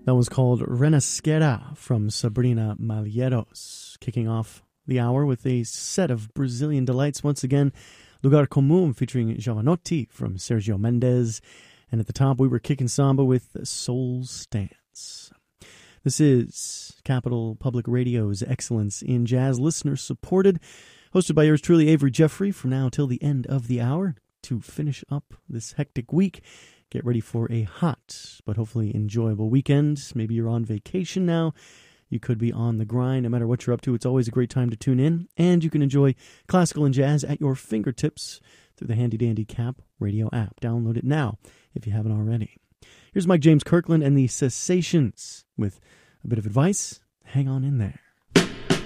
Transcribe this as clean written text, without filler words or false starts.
That was called Renasquera from Sabrina Malheiros, kicking off the hour with a set of Brazilian delights. Once again, Lugar Comum featuring Jovanotti from Sergio Mendes. And at the top, we were kicking samba with Soul Stance. This is Capital Public Radio's Excellence in Jazz, listener-supported, hosted by yours truly, Avery Jeffrey, from now till the end of the hour. To finish up this hectic week, get ready for a hot but hopefully enjoyable weekend. Maybe you're on vacation now. You could be on the grind. No matter what you're up to, it's always a great time to tune in. And you can enjoy classical and jazz at your fingertips through the handy-dandy Cap Radio app. Download it now if you haven't already. Here's Mike James Kirkland and the Cessations with a bit of advice. Hang on in there.